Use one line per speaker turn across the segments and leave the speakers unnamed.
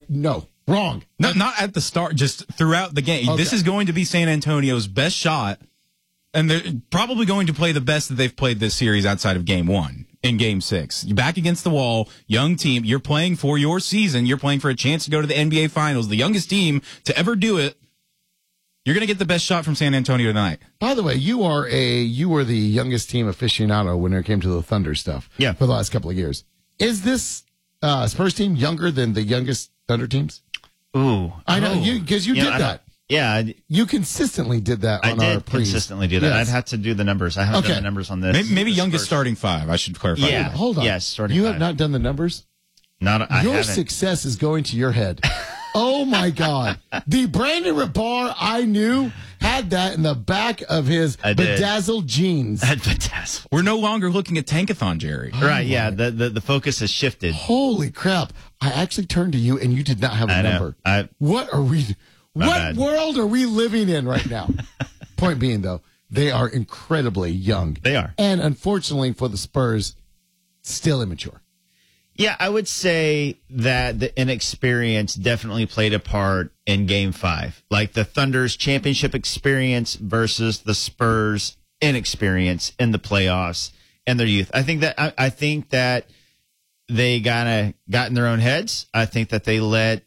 No, wrong.
No, not at the start, just throughout the game.
Okay.
This is going to be San Antonio's best shot, and they're probably going to play the best that they've played this series outside of Game 1 in Game 6. You're back against the wall, young team. You're playing for your season. You're playing for a chance to go to the NBA Finals, the youngest team to ever do it. You're going to get the best shot from San Antonio tonight.
By the way, you were the youngest team aficionado when it came to the Thunder stuff.
Yeah.
For the last couple of years. Is this Spurs team younger than the youngest Thunder teams?
Ooh.
I know, because you did that.
Yeah.
You consistently did that on our pre.
Consistently do that.
Yes.
I'd have to do the numbers. I haven't done the numbers on this.
Maybe
The
youngest
Spurs.
starting 5. I should clarify.
Yeah.
that.
Hold on.
Yes, starting
You
5.
have not done the numbers?
I
Your
haven't.
success is going to your head. Oh, my God. The Brandon Rabar I knew had that in the back of his
I did.
bedazzled jeans.
Fantastic.
We're no longer looking at Tankathon, Jerry.
Right, yeah. The focus has shifted.
Holy crap. I actually turned to you and you did not have a
I know.
number. What
bad.
world are we living in right now? Point being, though, they are incredibly young.
They are.
And unfortunately for the Spurs, still immature.
Yeah, I would say that the inexperience definitely played a part in Game 5. Like the Thunder's championship experience versus the Spurs' inexperience in the playoffs and their youth. I think that they got in their own heads. I think that they let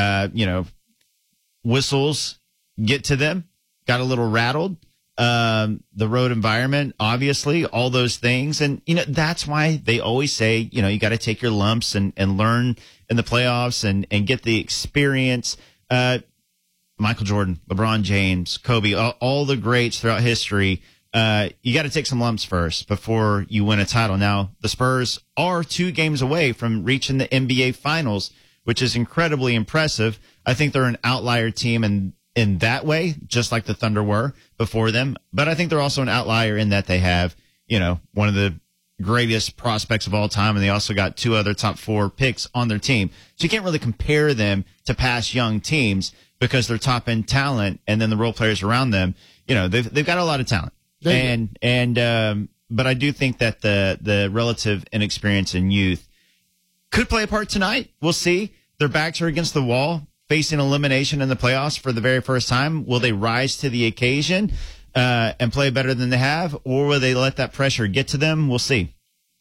whistles get to them, got a little rattled. The road environment, obviously, all those things. And, that's why they always say, you got to take your lumps and learn in the playoffs and get the experience. Michael Jordan, LeBron James, Kobe, all the greats throughout history. You got to take some lumps first before you win a title. Now, the Spurs are 2 games away from reaching the NBA Finals, which is incredibly impressive. I think they're an outlier team in that way, just like the Thunder were before them. But I think they're also an outlier in that they have, one of the greatest prospects of all time, and they also got 2 other top 4 picks on their team. So you can't really compare them to past young teams because they're top end talent, and then the role players around them, they've got a lot of talent. But I do think that the relative inexperience and youth could play a part tonight. We'll see. Their backs are against the wall, facing elimination in the playoffs for the very first time. Will they rise to the occasion and play better than they have, or will they let that pressure get to them? We'll see.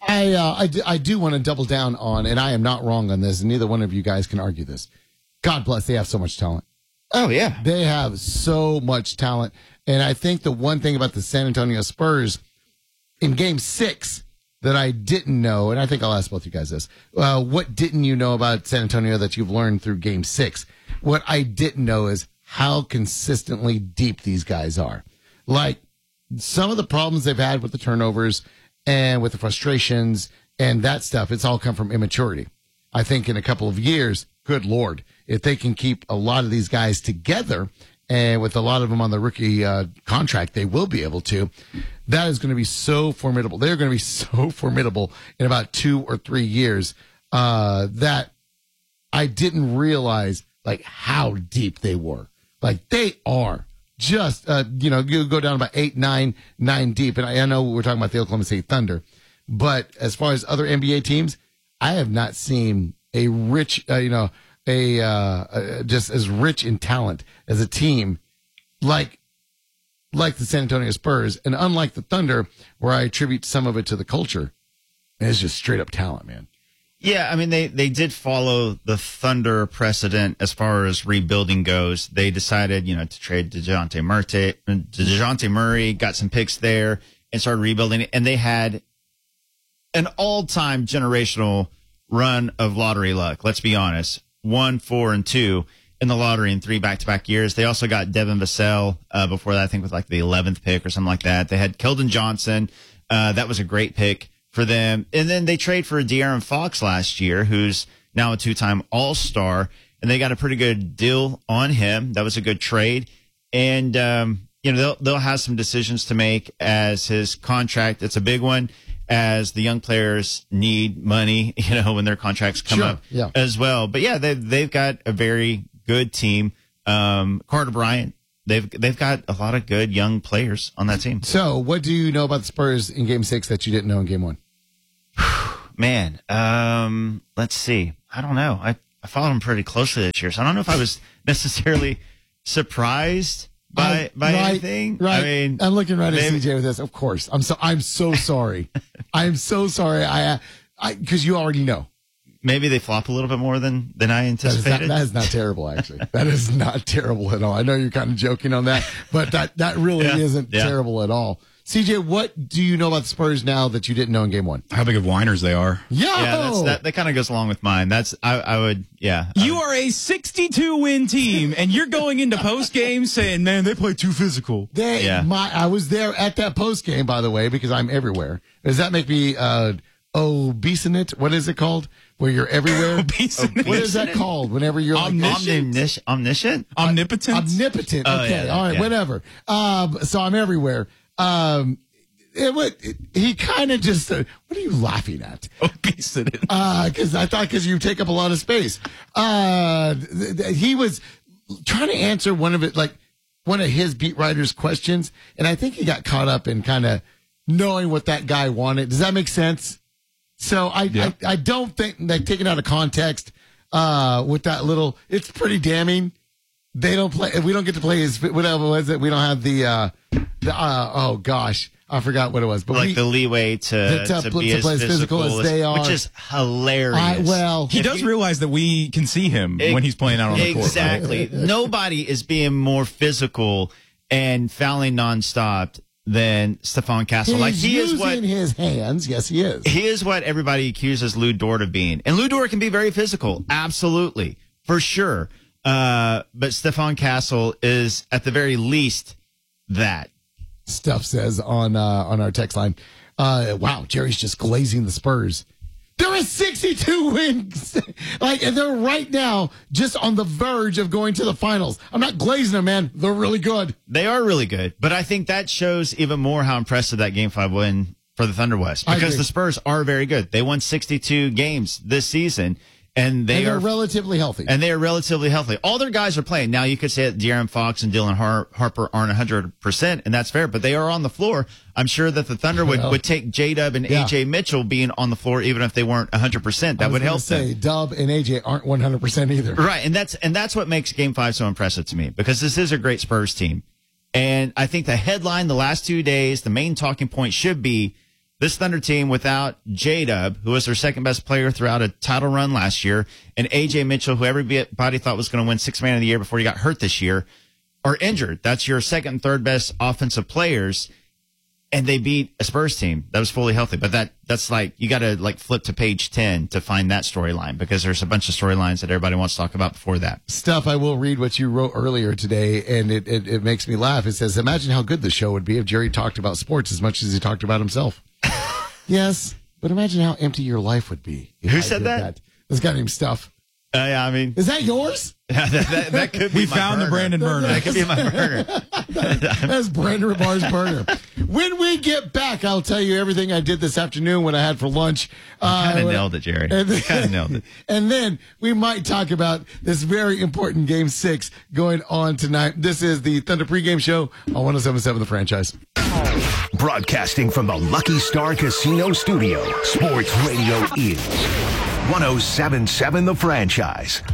I do want to double down on, and I am not wrong on this, and neither one of you guys can argue this. God bless, they have so much talent.
Oh, yeah.
They have so much talent. And I think the one thing about the San Antonio Spurs in Game 6 that I didn't know, and I think I'll ask both you guys this, what didn't you know about San Antonio that you've learned through Game 6? What I didn't know is how consistently deep these guys are. Like, some of the problems they've had with the turnovers and with the frustrations and that stuff, it's all come from immaturity. I think in a couple of years, good Lord, if they can keep a lot of these guys together, and with a lot of them on the rookie contract, they will be able to. That is going to be so formidable. They're going to be so formidable in about 2 or 3 years that I didn't realize like how deep they were. Like they are just, you go down about 8, 9 deep. And I know we're talking about the Oklahoma City Thunder, but as far as other NBA teams, I have not seen a rich, just as rich in talent as a team like the San Antonio Spurs, and unlike the Thunder, where I attribute some of it to the culture, it's just straight up talent, man.
Yeah, I mean, they did follow the Thunder precedent as far as rebuilding goes. They decided, to trade DeJounte Murray, got some picks there, and started rebuilding it. And they had an all-time generational run of lottery luck. Let's be honest. 1, 4, and 2 in the lottery in 3 back-to-back years. They also got Devin Vassell before that, I think, with like the 11th pick or something like that. They had Keldon Johnson. That was a great pick for them. And then they trade for De'Aaron Fox last year, who's now a 2-time All-Star, and they got a pretty good deal on him. That was a good trade. And, they'll have some decisions to make as his contract. It's a big one, as the young players need money, when their contracts come up as well. But yeah, they've got a very good team. Carter Bryant, they've got a lot of good young players on that team.
So what do you know about the Spurs in Game 6 that you didn't know in Game 1?
Man, let's see. I don't know. I followed them pretty closely this year, so I don't know if I was necessarily surprised by anything.
Right.
I mean,
I'm looking right at CJ with this. Of course. I'm so sorry. I'm so sorry. Because you already know.
maybe they flop a little bit more than I anticipated.
That is not terrible, actually. That is not terrible at all. I know you're kind of joking on that, but that really isn't terrible at all. CJ, what do you know about the Spurs now that you didn't know in game one?
How big of whiners they are.
Yeah, that kind of goes along with mine. I would.
You are a 62-win team, and you're going into post game saying, "Man, they play too physical."
I was there at that post game, by the way, because I'm everywhere. Does that make me obesonate? What is it called? Where you're everywhere?
Obesonate.
What is that called? Whenever you're
omniscient,
omnipotent.
Omnipotent. Okay, all right, whatever. So I'm everywhere. He kind of just what are you laughing at?
Obesity.
Because you take up a lot of space. He was trying to answer one of his beat writers' questions, and I think he got caught up in kind of knowing what that guy wanted. Does that make sense? So I don't think that taken out of context with that little, it's pretty damning. They don't play. We don't get to play his. Whatever was it? We don't have the oh gosh, I forgot what it was. But
the leeway to be as physical as they are, which is hilarious.
He does realize that we can see him when he's playing out on the court.
Exactly. Right? Nobody is being more physical and fouling nonstop than Stephon Castle.
He is using his hands. Yes, he is.
He is what everybody accuses Lou Dort of being, and Lou Dort can be very physical. Absolutely, for sure. But Stephon Castle is at the very least that.
Stuff says on our text line. Wow, Jerry's just glazing the Spurs. They're a 62 wins. And they're right now just on the verge of going to the finals. I'm not glazing them, man. They're really good.
They are really good. But I think that shows even more how impressive that Game 5 win for the Thunder was. Because the Spurs are very good. They won 62 games this season. And they're
relatively healthy.
And they are relatively healthy. All their guys are playing. Now, you could say that De'Aaron Fox and Dylan Harper aren't 100%, and that's fair, but they are on the floor. I'm sure that the Thunder would take J-Dub and A.J. Mitchell being on the floor, even if they weren't 100%. That would help them.
Dub and A.J. aren't 100% either.
Right, and that's what makes Game 5 so impressive to me, because this is a great Spurs team. And I think the headline the last 2 days, the main talking point should be this Thunder team without J-Dub, who was their second best player throughout a title run last year, and A.J. Mitchell, who everybody thought was going to win Sixth Man of the Year before he got hurt this year, are injured. That's your second and third best offensive players, and they beat a Spurs team that was fully healthy. But that's you got to flip to page 10 to find that storyline, because there's a bunch of storylines that everybody wants to talk about before that.
Stuff, I will read what you wrote earlier today, and it makes me laugh. It says, imagine how good the show would be if Jerry talked about sports as much as he talked about himself. Yes, but imagine how empty your life would be.
Who said that?
This guy named Stuff.
Yeah, I mean,
is that yours?
that could be.
We found the Brandon burner.
That could be my burner.
That's Brandon Rabar's burner. When we get back, I'll tell you everything I did this afternoon, what I had for lunch.
Kind of nailed it, Jerry. Kind of nailed it.
And then we might talk about this very important Game 6 going on tonight. This is the Thunder pregame show on 107.7 The Franchise.
Broadcasting from the Lucky Star Casino Studio, Sports Radio is 107.7 The Franchise.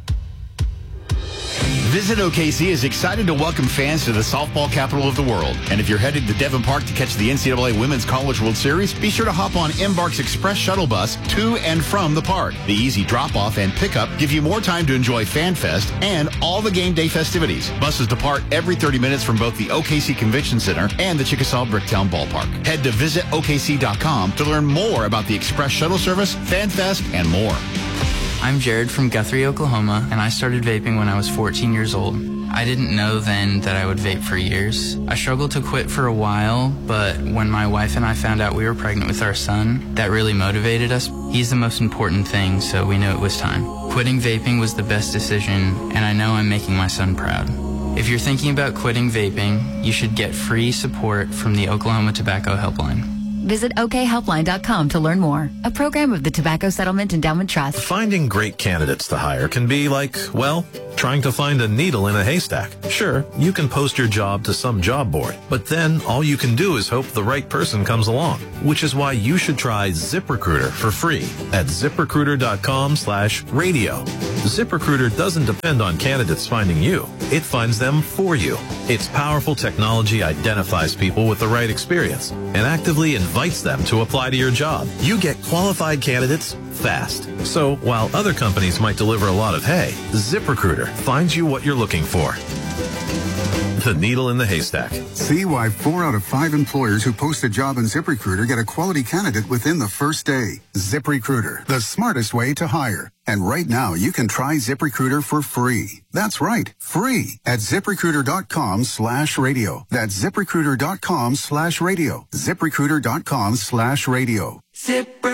Visit OKC is excited to welcome fans to the softball capital of the world. And if you're headed to Devon Park to catch the NCAA Women's College World Series, be sure to hop on Embark's Express shuttle bus to and from the park. The easy drop-off and pickup give you more time to enjoy FanFest and all the game day festivities. Buses depart every 30 minutes from both the OKC Convention Center and the Chickasaw Bricktown Ballpark. Head to visitokc.com to learn more about the Express shuttle service, FanFest, and more.
I'm Jared from Guthrie, Oklahoma, and I started vaping when I was 14 years old. I didn't know then that I would vape for years. I struggled to quit for a while, but when my wife and I found out we were pregnant with our son, that really motivated us. He's the most important thing, so we knew it was time. Quitting vaping was the best decision, and I know I'm making my son proud. If you're thinking about quitting vaping, you should get free support from the Oklahoma Tobacco Helpline.
Visit okhelpline.com to learn more. A program of the Tobacco Settlement Endowment Trust.
Finding great candidates to hire can be like, well, Trying to find a needle in a haystack? Sure, you can post your job to some job board, but then all you can do is hope the right person comes along, which is why you should try ZipRecruiter for free at ZipRecruiter.com/radio. ZipRecruiter doesn't depend on candidates finding you. It finds them for you. Its powerful technology identifies people with the right experience and actively invites them to apply to your job. You get qualified candidates fast. So while other companies might deliver a lot of hay, ZipRecruiter finds you what you're looking for. The needle in the haystack.
See why 4 out of 5 employers who post a job in ZipRecruiter get a quality candidate within the first day. ZipRecruiter, the smartest way to hire. And right now, you can try ZipRecruiter for free. That's right, free at ZipRecruiter.com/radio. That's ZipRecruiter.com/radio. ZipRecruiter.com/radio.